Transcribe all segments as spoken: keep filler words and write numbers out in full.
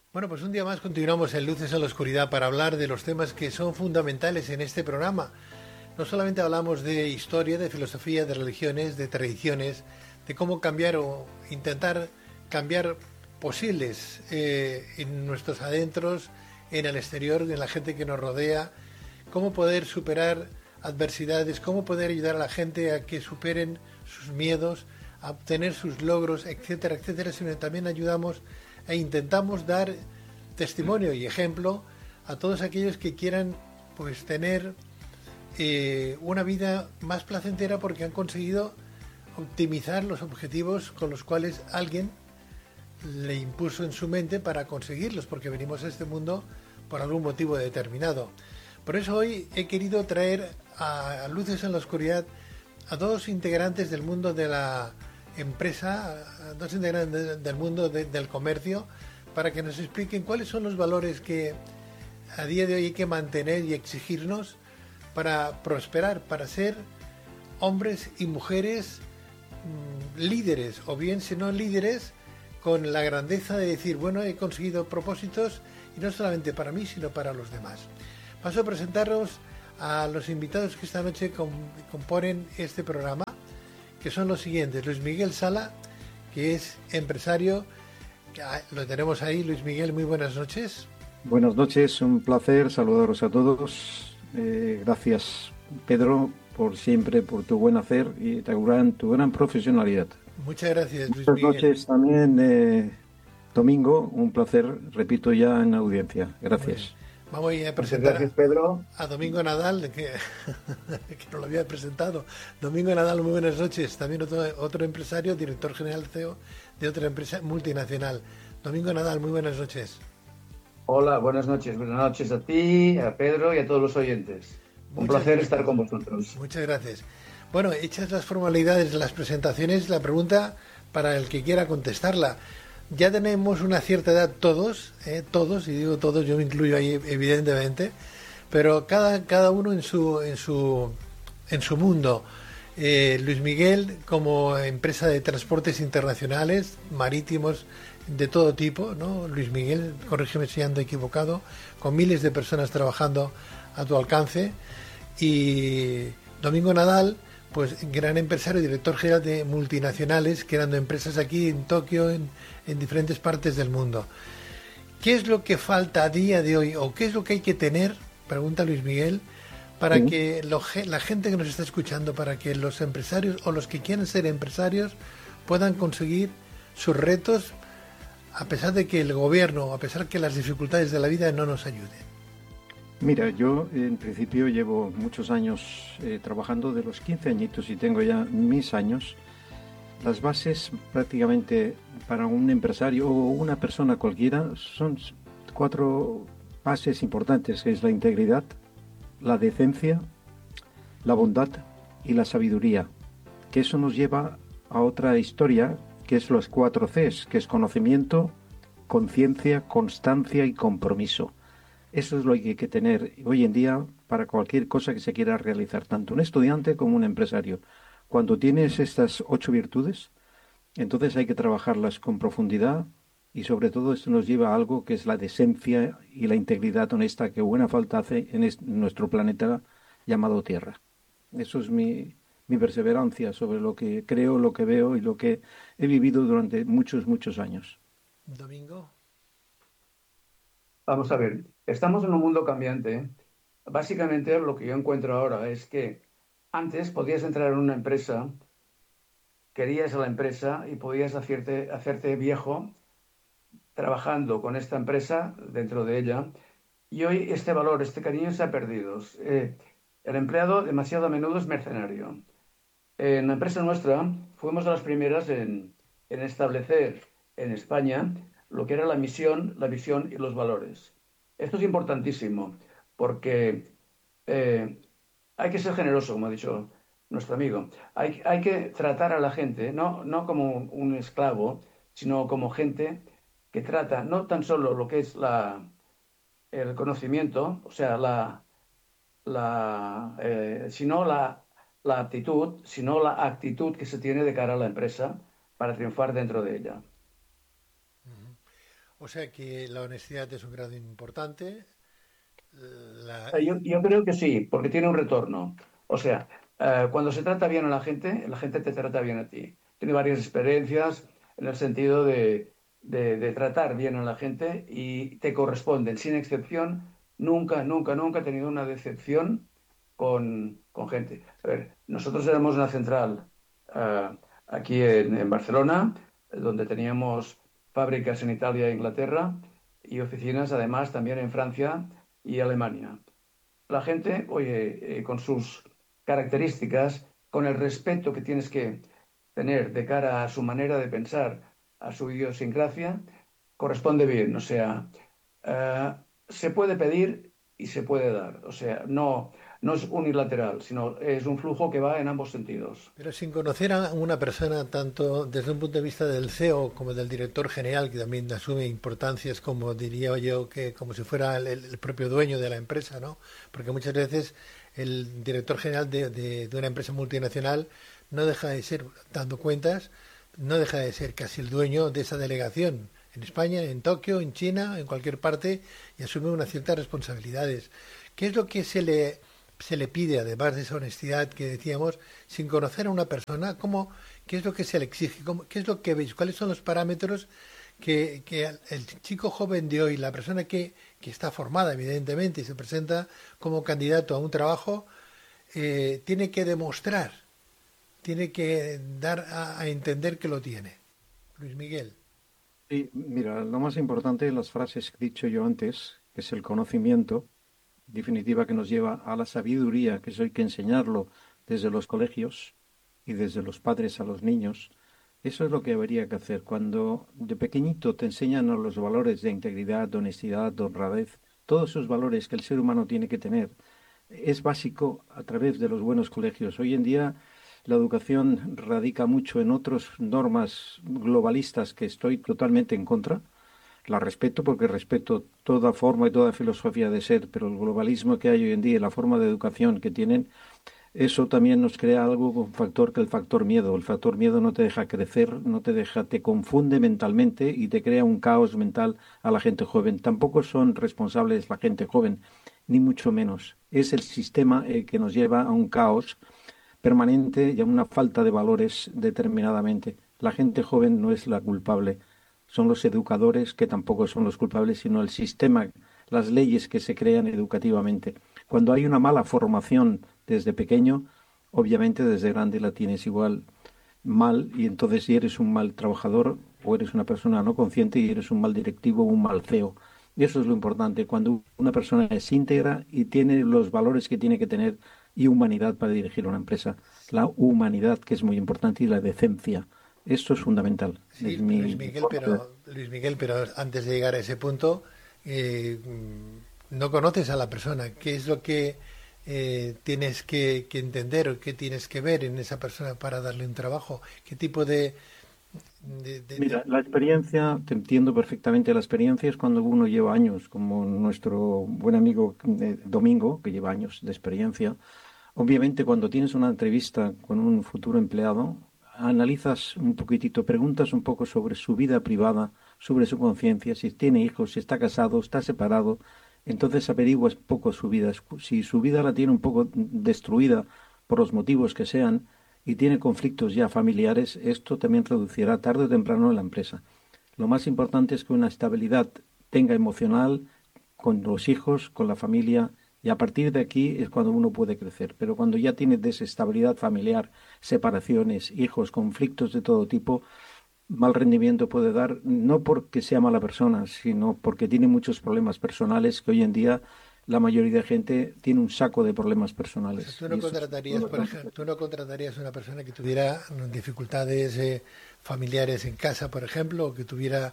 Bueno, pues un día más continuamos en Luces en la Oscuridad para hablar de los temas que son fundamentales en este programa. No solamente hablamos de historia, de filosofía, de religiones, de tradiciones, de cómo cambiar o intentar cambiar posibles eh, en nuestros adentros, en el exterior, en la gente que nos rodea, cómo poder superar adversidades, cómo poder ayudar a la gente a que superen sus miedos, a obtener sus logros, etcétera, etcétera, sino también ayudamos e intentamos dar testimonio y ejemplo a todos aquellos que quieran pues tener eh, una vida más placentera porque han conseguido optimizar los objetivos con los cuales alguien le impuso en su mente para conseguirlos, porque venimos a este mundo por algún motivo determinado. Por eso hoy he querido traer a, a Luces en la Oscuridad a dos integrantes del mundo de la empresa, a dos integrantes del mundo de, del comercio, para que nos expliquen cuáles son los valores que a día de hoy hay que mantener y exigirnos para prosperar, para ser hombres y mujeres mmm, líderes, o bien si no líderes, con la grandeza de decir, bueno, he conseguido propósitos, y no solamente para mí, sino para los demás. Paso a presentaros a los invitados que esta noche componen este programa, que son los siguientes. Luis Miguel Sala, que es empresario, lo tenemos ahí. Luis Miguel, muy buenas noches. Buenas noches, un placer saludaros a todos. Eh, gracias, Pedro, por siempre, por tu buen hacer y tu gran, tu gran profesionalidad. Muchas gracias, Luis Buenas Miguel. noches también, eh, Domingo, un placer, repito ya en audiencia. Gracias. Vamos a presentar gracias, Pedro. a Domingo Nadal, que, que no lo había presentado. Domingo Nadal, muy buenas noches. También otro, otro empresario, director general C E O de otra empresa multinacional. Domingo Nadal, muy buenas noches. Hola, buenas noches. Buenas noches a ti, a Pedro y a todos los oyentes. Un Muchas placer gracias. estar con vosotros. Muchas gracias. Bueno, hechas las formalidades de las presentaciones, la pregunta para el que quiera contestarla. Ya tenemos una cierta edad todos, eh, todos, y digo todos, yo me incluyo ahí evidentemente, pero cada, cada uno en su, en su, en su mundo. Eh, Luis Miguel, como empresa de transportes internacionales, marítimos, de todo tipo, ¿no? Luis Miguel, corrígeme si ando equivocado, con miles de personas trabajando a tu alcance. Y Domingo Nadal, pues gran empresario, director general de multinacionales, creando empresas aquí en Tokio, en, en diferentes partes del mundo. ¿Qué es lo que falta a día de hoy, o qué es lo que hay que tener, pregunta Luis Miguel, para sí. que lo, la gente que nos está escuchando, para que los empresarios o los que quieren ser empresarios puedan conseguir sus retos, a pesar de que el gobierno, a pesar de que las dificultades de la vida no nos ayuden? Mira, yo en principio llevo muchos años eh, trabajando, de los quince añitos, y tengo ya mis años. Las bases prácticamente para un empresario o una persona cualquiera son cuatro bases importantes, que es la integridad, la decencia, la bondad y la sabiduría, que eso nos lleva a otra historia, que es los cuatro Cs, que es conocimiento, conciencia, constancia y compromiso. Eso es lo que hay que tener hoy en día para cualquier cosa que se quiera realizar, tanto un estudiante como un empresario. Cuando tienes estas ocho virtudes, entonces hay que trabajarlas con profundidad, y sobre todo esto nos lleva a algo que es la decencia y la integridad honesta que buena falta hace en este, nuestro planeta llamado Tierra. Eso es mi, mi perseverancia sobre lo que creo, lo que veo y lo que he vivido durante muchos, muchos años. Domingo. Vamos a ver, estamos en un mundo cambiante. Básicamente lo que yo encuentro ahora es que antes podías entrar en una empresa, querías a la empresa y podías hacerte, hacerte viejo trabajando con esta empresa dentro de ella. Y hoy este valor, este cariño se ha perdido. Eh, el empleado demasiado a menudo es mercenario. En la empresa nuestra fuimos de las primeras en, en establecer en España lo que era la misión, la visión y los valores. Esto es importantísimo porque eh, hay que ser generoso, como ha dicho nuestro amigo. Hay, hay que tratar a la gente no, no como un esclavo, sino como gente que trata no tan solo lo que es la, el conocimiento, o sea, la, la, eh, sino la, la aptitud, sino la actitud que se tiene de cara a la empresa para triunfar dentro de ella. O sea que la honestidad es un grado importante. La... Eh, Yo, yo creo que sí, porque tiene un retorno. O sea, eh, cuando se trata bien a la gente, la gente te trata bien a ti. Tiene varias experiencias en el sentido de, de- de tratar bien a la gente y te corresponden, sin excepción. Nunca, nunca, nunca he tenido una decepción con, con gente. A ver, nosotros éramos una central eh, aquí en, en Barcelona, eh, donde teníamos fábricas en Italia e Inglaterra y oficinas además también en Francia y Alemania. La gente, oye, eh, con sus características, con el respeto que tienes que tener de cara a su manera de pensar, a su idiosincrasia, corresponde bien. O sea, eh, se puede pedir y se puede dar. O sea, no, no es unilateral, sino es un flujo que va en ambos sentidos. Pero sin conocer a una persona, tanto desde un punto de vista del C E O como del director general, que también asume importancias como diría yo, que como si fuera el, el propio dueño de la empresa, ¿no? Porque muchas veces el director general de, de, de una empresa multinacional no deja de ser, dando cuentas, no deja de ser casi el dueño de esa delegación en España, en Tokio, en China, en cualquier parte, y asume unas ciertas responsabilidades. ¿Qué es lo que se le se le pide, además de esa honestidad que decíamos, sin conocer a una persona, cómo, qué es lo que se le exige, cómo, qué es lo que veis, cuáles son los parámetros que, que el chico joven de hoy, la persona que, que está formada, evidentemente, y se presenta como candidato a un trabajo, eh, tiene que demostrar, tiene que dar a, a entender que lo tiene. Luis Miguel. Sí, mira, lo más importante de las frases que he dicho yo antes, que es el conocimiento, definitiva que nos lleva a la sabiduría, que eso hay que enseñarlo desde los colegios y desde los padres a los niños. Eso es lo que habría que hacer. Cuando de pequeñito te enseñan los valores de integridad, de honestidad, de honradez, todos esos valores que el ser humano tiene que tener, es básico a través de los buenos colegios. Hoy en día la educación radica mucho en otras normas globalistas que estoy totalmente en contra. La respeto porque respeto toda forma y toda filosofía de ser, pero el globalismo que hay hoy en día y la forma de educación que tienen, eso también nos crea algo, un factor que el factor miedo. El factor miedo no te deja crecer, no te deja, te confunde mentalmente y te crea un caos mental a la gente joven. Tampoco son responsables la gente joven, ni mucho menos. Es el sistema eh, que nos lleva a un caos permanente y a una falta de valores determinadamente. La gente joven no es la culpable, son los educadores que tampoco son los culpables, sino el sistema, las leyes que se crean educativamente. Cuando hay una mala formación desde pequeño, obviamente desde grande la tienes igual mal y entonces si eres un mal trabajador o eres una persona no consciente y eres un mal directivo o un mal C E O. Y eso es lo importante, cuando una persona es íntegra y tiene los valores que tiene que tener y humanidad para dirigir una empresa. La humanidad, que es muy importante, y la decencia. Esto es fundamental. Sí, Es Luis mi Miguel, forma de... pero Luis Miguel, pero antes de llegar a ese punto, eh, mm, no conoces a la persona. ¿Qué es lo que eh, tienes que, que entender o qué tienes que ver en esa persona para darle un trabajo? ¿Qué tipo de, de, de- de- Mira, la experiencia, te entiendo perfectamente, la experiencia es cuando uno lleva años, como nuestro buen amigo eh, Domingo, que lleva años de experiencia. Obviamente, cuando tienes una entrevista con un futuro empleado, analizas un poquitito, preguntas un poco sobre su vida privada, sobre su conciencia, si tiene hijos, si está casado, está separado. Entonces averiguas un poco su vida. Si su vida la tiene un poco destruida por los motivos que sean y tiene conflictos ya familiares, esto también reducirá tarde o temprano la empresa. Lo más importante es que una estabilidad tenga emocional con los hijos, con la familia, y a partir de aquí es cuando uno puede crecer. Pero cuando ya tiene desestabilidad familiar, separaciones, hijos, conflictos de todo tipo, mal rendimiento puede dar, no porque sea mala persona, sino porque tiene muchos problemas personales, que hoy en día la mayoría de gente tiene un saco de problemas o sea, personales. tú no Y eso es contratarías, lo por que ejemplo, tú no contratarías una persona que tuviera mm, dificultades eh, familiares en casa, por ejemplo, o que tuviera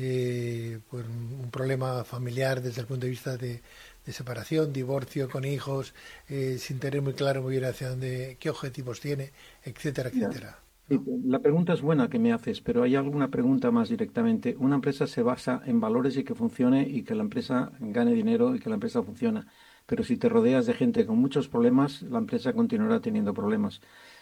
eh, pues, un problema familiar desde el punto de vista de, de separación, divorcio con hijos, eh, sin tener muy claro muy bien hacia dónde, qué objetivos tiene, etcétera, Ya. etcétera, Sí, ¿no? la pregunta es buena que me haces, pero hay alguna pregunta más directamente. Una empresa se basa en valores y que funcione y que la empresa gane dinero y que la empresa funcione. Pero si te rodeas de gente con muchos problemas, la empresa continuará teniendo problemas.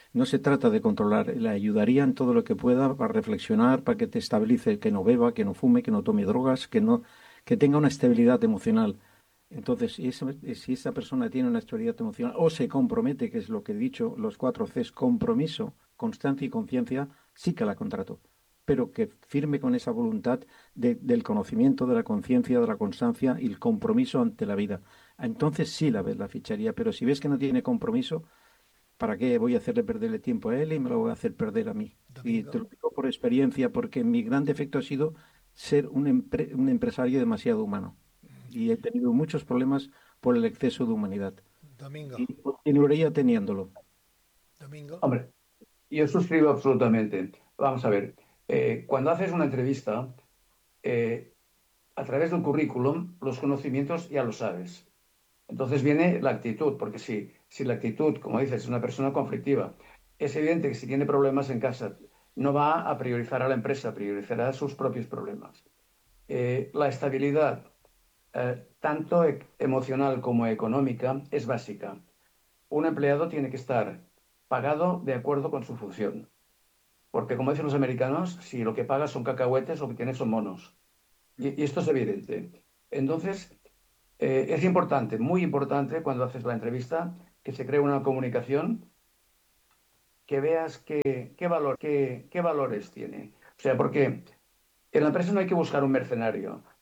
No se trata de controlar, le ayudaría en todo lo que pueda para reflexionar, para que te estabilice, que no beba, que no fume, que no tome drogas, que no, que tenga una estabilidad emocional. Entonces, si esa, si esa persona tiene una estabilidad emocional o se compromete, que es lo que he dicho, los cuatro Cs, compromiso, constancia y conciencia, sí que la contrato, pero que firme con esa voluntad de- del conocimiento, de la conciencia, de la constancia y el compromiso ante la vida. Entonces sí la ves la ficharía, pero si ves que no tiene compromiso, ¿para qué voy a hacerle perderle tiempo a él y me lo voy a hacer perder a mí? Y te Domingo. lo digo por experiencia, porque mi gran defecto ha sido ser un, empre- un empresario demasiado humano. Y he tenido muchos problemas por el exceso de humanidad. Domingo. Y continuaría teniéndolo. Domingo. Hombre, yo suscribo absolutamente. Vamos a ver, eh, cuando haces una entrevista, eh, a través del currículum, los conocimientos ya lo sabes. Entonces viene la actitud, porque si, si la actitud, como dices, es una persona conflictiva, es evidente que si tiene problemas en casa, no va a priorizar a la empresa, priorizará sus propios problemas. Eh, la estabilidad, eh, tanto e- emocional como económica, es básica. Un empleado tiene que estar pagado de acuerdo con su función. Porque, como dicen los americanos, si lo que pagas son cacahuetes, lo que tienes son monos. Y, y esto es evidente. Entonces, eh, es importante, muy importante, cuando haces la entrevista, que se cree una comunicación, que veas qué, qué valor, qué, qué valores tiene. O sea, porque en la empresa no hay que buscar un mercenario.